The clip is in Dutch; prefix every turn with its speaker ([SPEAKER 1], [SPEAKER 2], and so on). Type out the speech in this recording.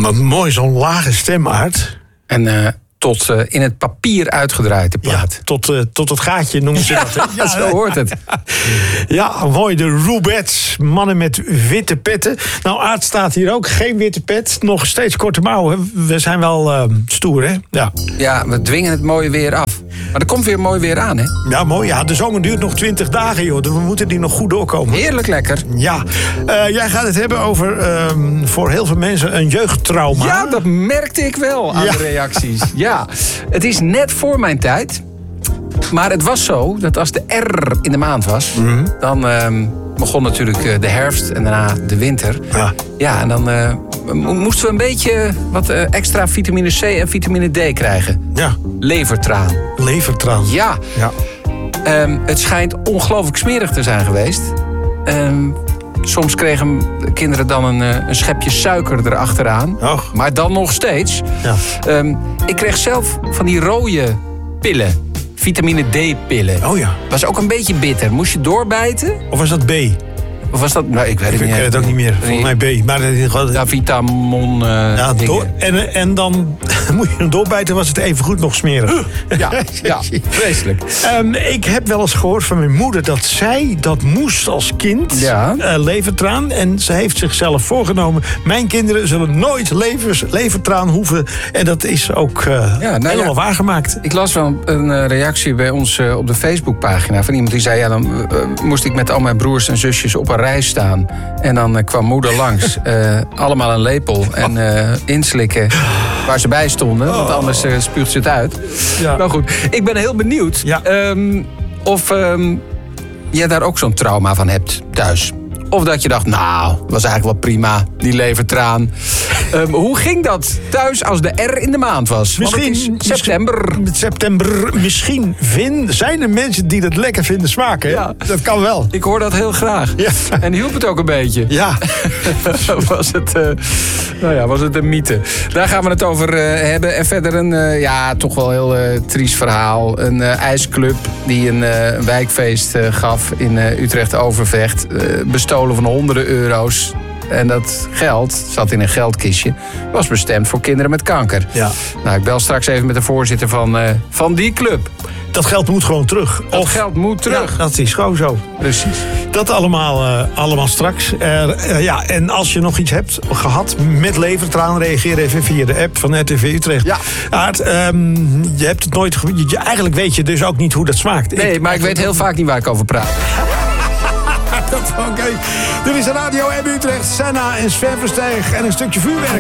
[SPEAKER 1] Wat mooi, zo'n lage stem, Aart.
[SPEAKER 2] En tot in het papier uitgedraaid, de plaat.
[SPEAKER 1] Ja, tot het gaatje noemen ze dat. Hè?
[SPEAKER 2] Ja, zo hoort het.
[SPEAKER 1] Ja, mooi. De Rubettes, mannen met witte petten. Nou, Aart staat hier ook. Geen witte pet, nog steeds korte mouwen. We zijn wel stoer, hè?
[SPEAKER 2] Ja, we dwingen het mooie weer af. Maar er komt weer mooi weer aan, hè?
[SPEAKER 1] Ja, mooi. Ja, de zomer duurt nog 20 dagen, joh. Dus we moeten die nog goed doorkomen.
[SPEAKER 2] Heerlijk lekker.
[SPEAKER 1] Ja. Jij gaat het hebben over, voor heel veel mensen, een jeugdtrauma.
[SPEAKER 2] Ja, dat merkte ik wel aan de reacties. Ja, het is net voor mijn tijd. Maar het was zo dat als de R in de maand was... dan begon natuurlijk de herfst en daarna de winter. Ja, en dan moesten we een beetje wat extra vitamine C en vitamine D krijgen.
[SPEAKER 1] Ja.
[SPEAKER 2] Levertraan.
[SPEAKER 1] Levertraan.
[SPEAKER 2] Ja. Het schijnt ongelooflijk smerig te zijn geweest. Soms kregen kinderen dan een schepje suiker erachteraan.
[SPEAKER 1] Och.
[SPEAKER 2] Maar dan nog steeds.
[SPEAKER 1] Ja.
[SPEAKER 2] Ik kreeg zelf van die rode pillen. Vitamine D-pillen.
[SPEAKER 1] Oh ja.
[SPEAKER 2] Was ook een beetje bitter. Moest je doorbijten?
[SPEAKER 1] Of was dat B?
[SPEAKER 2] Of was dat... Nou, ik weet het niet.
[SPEAKER 1] Ik weet het ook niet meer. Volgens mij B. Maar
[SPEAKER 2] Davitamon.
[SPEAKER 1] en dan moet je hem doorbijten, was het even goed nog smerig.
[SPEAKER 2] Ja, vreselijk.
[SPEAKER 1] Ik heb wel eens gehoord van mijn moeder dat zij dat moest als kind.
[SPEAKER 2] Ja.
[SPEAKER 1] Levertraan. En ze heeft zichzelf voorgenomen, mijn kinderen zullen nooit levertraan hoeven. En dat is ook helemaal waargemaakt.
[SPEAKER 2] Ik las wel een reactie bij ons op de Facebookpagina van iemand die zei... ja, dan moest ik met al mijn broers en zusjes op een rij staan. En dan kwam moeder langs. Allemaal een lepel en inslikken waar ze bij stonden. Want anders spuugt ze het uit.
[SPEAKER 1] Ja.
[SPEAKER 2] Nou goed, ik ben heel benieuwd of jij daar ook zo'n trauma van hebt thuis. Of dat je dacht, nou, was eigenlijk wel prima, die levertraan. Hoe ging dat thuis als de R in de maand was?
[SPEAKER 1] Misschien
[SPEAKER 2] september.
[SPEAKER 1] Misschien zijn er mensen die dat lekker vinden smaken. Hè?
[SPEAKER 2] Ja.
[SPEAKER 1] Dat kan wel.
[SPEAKER 2] Ik hoor dat heel graag.
[SPEAKER 1] Ja.
[SPEAKER 2] En hielp het ook een beetje.
[SPEAKER 1] Ja.
[SPEAKER 2] was het een mythe. Daar gaan we het over hebben. En verder een toch wel heel triest verhaal. Een ijsclub die een wijkfeest gaf in Utrecht-Overvecht. Bestolen van honderden euro's. En dat geld zat in een geldkistje. Was bestemd voor kinderen met kanker.
[SPEAKER 1] Ja.
[SPEAKER 2] Nou, ik bel straks even met de voorzitter van die club.
[SPEAKER 1] Dat geld moet gewoon terug.
[SPEAKER 2] Geld moet terug.
[SPEAKER 1] Ja, dat is gewoon zo.
[SPEAKER 2] Precies.
[SPEAKER 1] Dat allemaal straks. En als je nog iets hebt gehad met levertraan, reageer even via de app van RTV Utrecht. Ja. Aart, je hebt het nooit... Eigenlijk weet je dus ook niet hoe dat smaakt.
[SPEAKER 2] Nee, maar ik weet heel vaak niet waar ik over praat.
[SPEAKER 1] Oké. Dit is de Radio M Utrecht, Senna en Sven Versteeg en een stukje vuurwerk.